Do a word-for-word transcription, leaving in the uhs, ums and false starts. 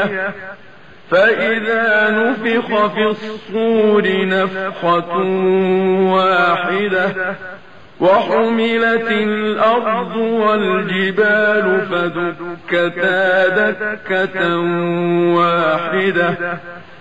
الثانية فإذا نفخ في الصور نفخة واحدة وحملت الأرض والجبال فدكتا دكة واحدة